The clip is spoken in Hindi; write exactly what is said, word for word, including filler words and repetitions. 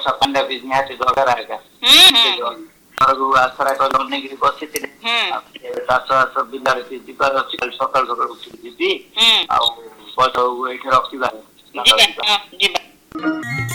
वर्षा पांडा भी निहाती दरकार आएगा घरको आश्रय गलाउने गरी बसिथिले चाଷ चाष बिलार ଯିବାର ଅଛି କାଲି ସକାଳ ସକାଳ ଉଠିକି ଯିବି ଆଉ ବସ ଏଠି ରଖିବା ଯିବା ଯିବା